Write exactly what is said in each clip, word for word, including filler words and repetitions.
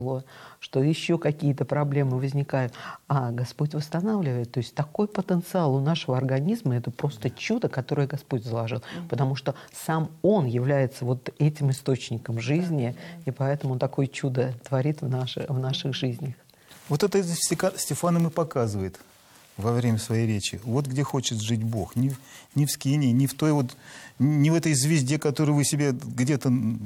что еще какие-то проблемы возникают, а Господь восстанавливает. То есть такой потенциал у нашего организма — это просто чудо, которое Господь заложил, mm-hmm. потому что сам Он является вот этим источником жизни, mm-hmm. и поэтому такое чудо творит в, наши, в наших жизнях. Вот это Стефан им и показывает во время своей речи. Вот где хочет жить Бог. Не, не в Скинии, не в той вот, не в этой звезде, которую вы себе где-то,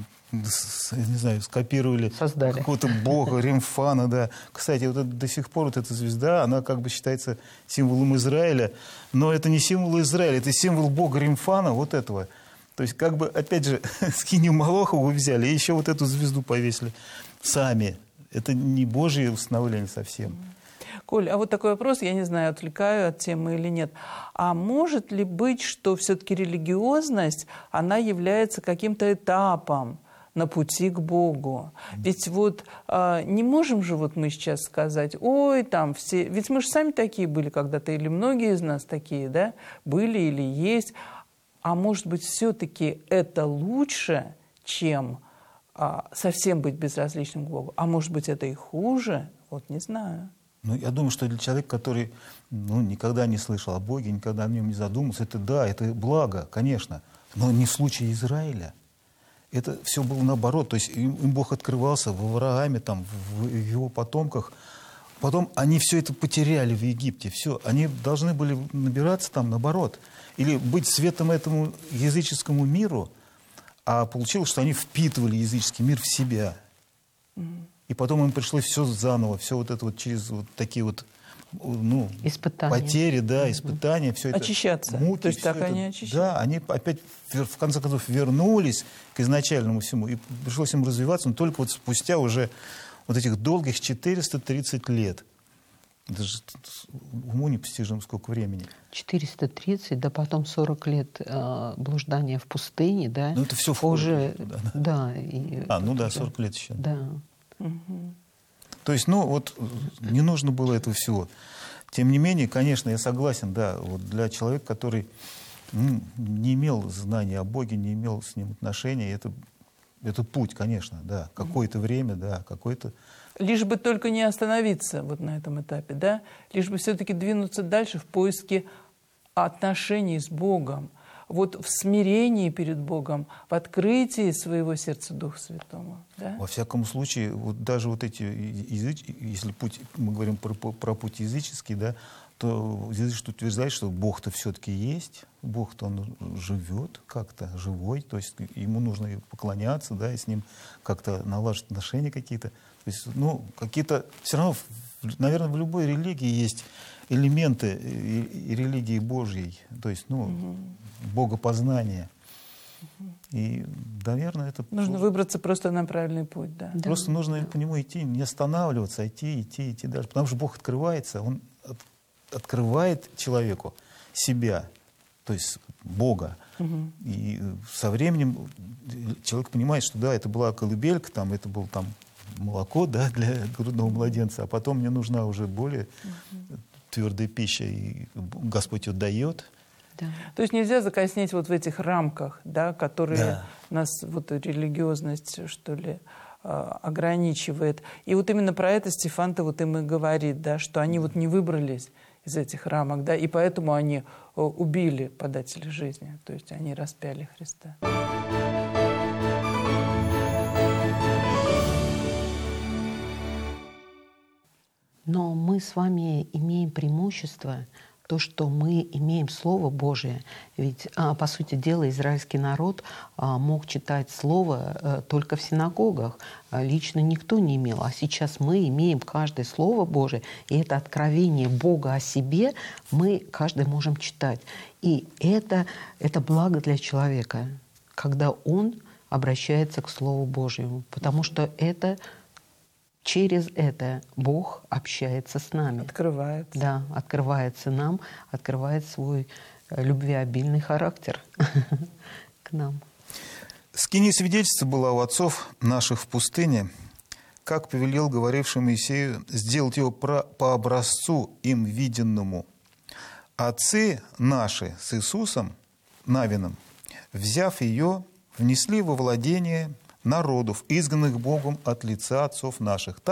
не знаю, скопировали. Создали. Какого-то бога, Ремфана, да. Кстати, вот это, до сих пор вот эта звезда, она как бы считается символом Израиля, но это не символ Израиля, это символ бога Ремфана, вот этого. То есть, как бы, опять же, Скинию Молоха вы взяли и еще вот эту звезду повесили сами. Это не Божье установление совсем. Коль, а вот такой вопрос, я не знаю, отвлекаю от темы или нет. А может ли быть, что все-таки религиозность, она является каким-то этапом на пути к Богу? Ведь вот а, не можем же вот мы сейчас сказать, ой, там все... Ведь мы же сами такие были когда-то, или многие из нас такие, да, были или есть. А может быть, все-таки это лучше, чем а, совсем быть безразличным к Богу? А может быть, это и хуже? Вот не знаю. Ну, я думаю, что для человека, который ну, никогда не слышал о Боге, никогда о нем не задумался, это да, это благо, конечно. Но не в случае Израиля. Это все было наоборот. То есть им, им Бог открывался в Аврааме, там, в, в его потомках. Потом они все это потеряли в Египте. Все. Они должны были набираться там наоборот. Или быть светом этому языческому миру. А получилось, что они впитывали языческий мир в себя. Mm-hmm. И потом им пришлось все заново, все вот это вот через вот такие вот ну, потери, да, испытания, все это. Очищаться. Муки, то есть так это, они очищаются. Да, они опять в конце концов вернулись к изначальному всему. И пришлось им развиваться, но только вот спустя уже вот этих долгих четыреста тридцать лет. Это же уму непостижимо сколько времени. четыреста тридцать, да потом сорок лет э, блуждания в пустыне, да. Ну это все уже, да, да. да и, а, ну да, сорок лет еще. Да. Угу. То есть, ну, вот не нужно было этого всего. Тем не менее, конечно, я согласен, да, вот для человека, который ну, не имел знания о Боге, не имел с ним отношения, это, это путь, конечно, да, какое-то время, да, какой-то... Лишь бы только не остановиться вот на этом этапе, да, лишь бы все-таки двинуться дальше в поиске отношений с Богом, вот в смирении перед Богом, в открытии своего сердца Духу Святому. Да? Во всяком случае, вот даже вот эти, языч... если путь, мы говорим про, про путь языческий, да, то язычество утверждает, что Бог-то все-таки есть, Бог-то Он живет как-то, живой, то есть Ему нужно поклоняться, да, и с Ним как-то налаживать отношения какие-то. То есть, ну, какие-то, все равно, наверное, в любой религии есть элементы и, и религии Божьей, то есть, ну, угу. богопознания. Угу. И, наверное, это... Нужно выбраться просто на правильный путь, да. Просто да. нужно да. по нему идти, не останавливаться, а идти, идти, идти дальше. Потому что Бог открывается, Он от, открывает человеку себя, то есть Бога. Угу. И со временем человек понимает, что да, это была колыбелька, там, это был там молоко, да, для грудного младенца, а потом мне нужна уже более угу. твердая пища, и Господь ее дает. Да. То есть нельзя закоснеть вот в этих рамках, да, которые да. нас, вот религиозность, что ли, ограничивает. И вот именно про это Стефан-то вот им и говорит, да, что они вот не выбрались из этих рамок, да, и поэтому они убили подателя жизни, то есть они распяли Христа. Но мы с вами имеем преимущество, то, что мы имеем Слово Божие. Ведь, а, по сути дела, израильский народ а, мог читать Слово а, только в синагогах. А, лично никто не имел. А сейчас мы имеем каждое Слово Божие, и это откровение Бога о себе мы каждый можем читать. И это, это благо для человека, когда он обращается к Слову Божьему, потому что это... Через это Бог общается с нами. Открывается. Да, открывается нам, открывает свой любвеобильный характер к нам. Скиния свидетельства была у отцов наших в пустыне, как повелел говоривший Моисею сделать его по образцу им виденному. Отцы наши с Иисусом Навином, взяв ее, внесли во владение народов, изгнанных Богом от лица отцов наших.